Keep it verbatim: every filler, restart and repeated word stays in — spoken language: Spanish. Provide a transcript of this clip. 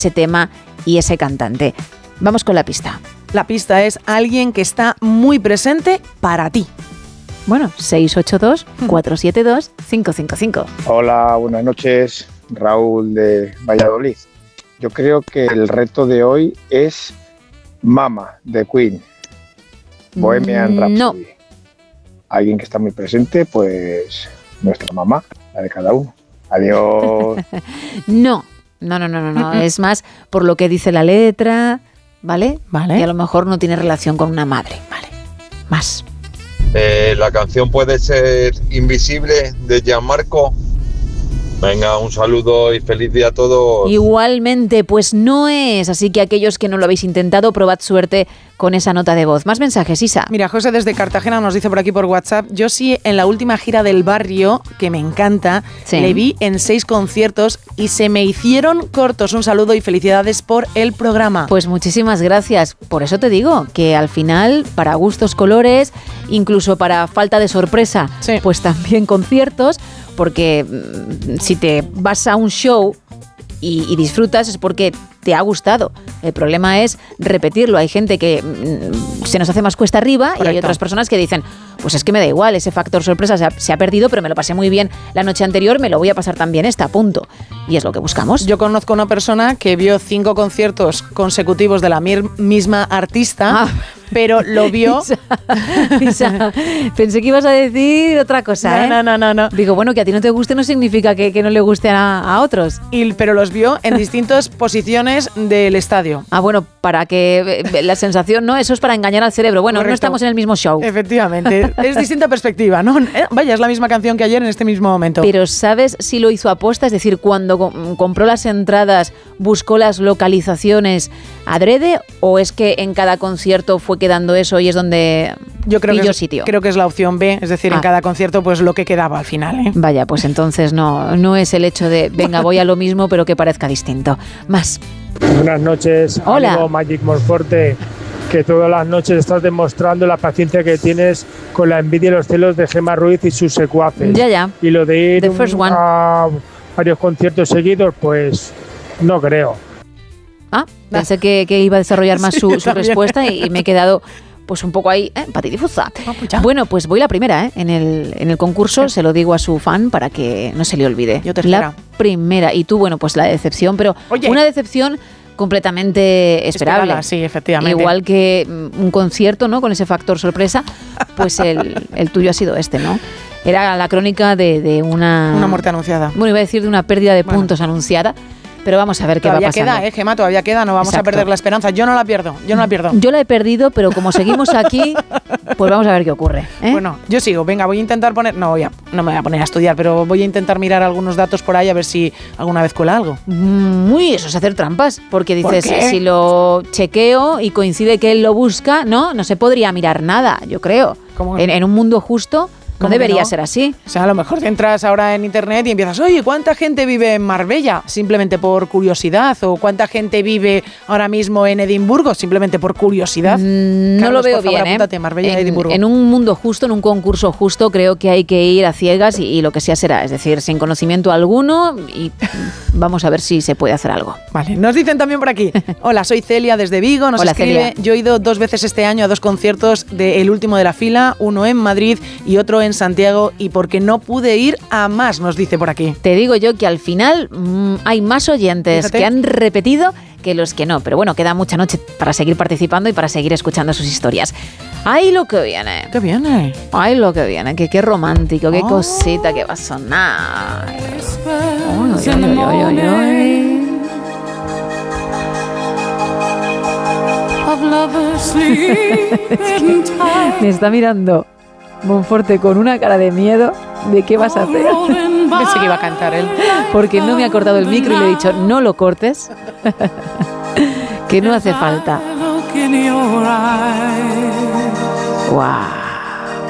ese tema y ese cantante. Vamos con la pista. La pista es alguien que está muy presente para ti. Bueno, seis ocho dos, cuatro siete dos, cinco cinco cinco. Hola, buenas noches, Raúl de Valladolid. Yo creo que el reto de hoy es Mama, de Queen, Bohemian Rhapsody. No. Alguien que está muy presente, pues nuestra mamá, la de cada uno. Adiós. No, no, no, no, no, no. Es más por lo que dice la letra, ¿vale? Vale. Y a lo mejor no tiene relación con una madre, ¿vale? Más. Eh, la canción puede ser Invisible de Gianmarco. Venga, un saludo y feliz día a todos. Igualmente, pues no es. Así que aquellos que no lo habéis intentado, probad suerte con esa nota de voz. Más mensajes, Isa. Mira, José desde Cartagena nos dice por aquí por WhatsApp: yo sí, en la última gira del Barrio, que me encanta, Sí. le vi en seis conciertos y se me hicieron cortos. Un saludo y felicidades por el programa. Pues muchísimas gracias. Por eso te digo que al final, para gustos, colores, incluso para falta de sorpresa, Sí. pues también conciertos, porque mm, si te vas a un show y, y disfrutas es porque te ha gustado. El problema es repetirlo. Hay gente que mm, se nos hace más cuesta arriba. Correcto. Y hay otras personas que dicen, pues es que me da igual, ese factor sorpresa se ha, se ha perdido, pero me lo pasé muy bien la noche anterior, me lo voy a pasar también esta, punto. Y es lo que buscamos. Yo conozco una persona que vio cinco conciertos consecutivos de la mir- misma artista, Ah. pero lo vio... Isa, Isa, pensé que ibas a decir otra cosa, No, ¿eh? no, no, no, no. Digo, bueno, que a ti no te guste no significa que, que no le guste a, a otros. Y, pero los vio en distintas posiciones del estadio. Ah, bueno, para que eh, la sensación, ¿no? Eso es para engañar al cerebro. Bueno, Correcto. no estamos en el mismo show. Efectivamente. Es distinta perspectiva, ¿no? Eh, Vaya, es la misma canción que ayer en este mismo momento. Pero ¿sabes si lo hizo aposta? Es decir, cuando com- compró las entradas, buscó las localizaciones adrede, o es que en cada concierto fue quedando eso y es donde Yo creo pilló que es, sitio? creo que es la opción B, es decir, Ah. en cada concierto pues lo que quedaba al final, ¿eh? Vaya, pues entonces no, no es el hecho de, venga, voy a lo mismo, pero que parezca distinto. Más. Buenas noches, Hola. amigo Magic Monforte, que todas las noches estás demostrando la paciencia que tienes con la envidia y los celos de Gemma Ruiz y sus secuaces. Ya, ya. Y lo de ir The first one. a varios conciertos seguidos, pues no creo. Ah, pensé que, que iba a desarrollar más Sí, su, su también. respuesta y, y me he quedado pues un poco ahí, ¿eh? Patidifuza. Ah, pues ya. Bueno, pues voy la primera, ¿eh? En el, en el concurso, se lo digo a su fan para que no se le olvide. Yo La tercera. primera. Y tú, bueno, pues la decepción, pero Oye. una decepción completamente esperable. Esperada, sí, efectivamente. Igual que mm, un concierto, ¿no? Con ese factor sorpresa, pues el, el tuyo ha sido este, ¿no? Era la crónica de, de una... Una muerte anunciada. Bueno, iba a decir de una pérdida de Bueno. puntos anunciada, pero vamos a ver qué Todavía va pasando. queda, ¿eh, Gemma? Todavía queda, no vamos Exacto. a perder la esperanza. Yo no la pierdo, yo no la pierdo. Yo la he perdido, pero como seguimos aquí, pues vamos a ver qué ocurre, ¿eh? Bueno, yo sigo. Venga, voy a intentar poner... No, voy a, no me voy a poner a estudiar, pero voy a intentar mirar algunos datos por ahí a ver si alguna vez cuela algo. Muy, eso es hacer trampas, porque dices, ¿Por qué? si lo chequeo y coincide que él lo busca, no, no se podría mirar nada, yo creo. ¿Cómo que En, no? en un mundo justo no ¿Cómo que debería no? ser así. O sea, a lo mejor entras ahora en internet y empiezas, oye, ¿cuánta gente vive en Marbella? Simplemente por curiosidad. ¿O cuánta gente vive ahora mismo en Edimburgo? Simplemente por curiosidad. Mm, no Carlos, lo veo por favor, bien, ¿eh? apúntate, Marbella y En, Edimburgo. en un mundo justo, en un concurso justo, creo que hay que ir a ciegas y, y lo que sea será. Es decir, sin conocimiento alguno y vamos a ver si se puede hacer algo. Vale, nos dicen también por aquí. Hola, soy Celia desde Vigo, nos Hola, escribe. Celia. Yo he ido dos veces este año a dos conciertos del último de la fila, uno en Madrid y otro en Santiago, y porque no pude ir a más, nos dice por aquí. Te digo yo que al final mmm, hay más oyentes Fíjate. que han repetido que los que no. Pero bueno, queda mucha noche para seguir participando y para seguir escuchando sus historias. ¡Ay, lo que viene! ¡Qué bien, eh! ¡Ay, lo que viene! Que qué romántico, qué Oh. cosita que va a sonar. Ay, ay, ay, ay, ay. Me está mirando Monforte con una cara de miedo de qué vas a hacer. Pensé que iba a cantar él. Porque no me ha cortado el micro y le he dicho, no lo cortes, que no hace falta. ¡Guau!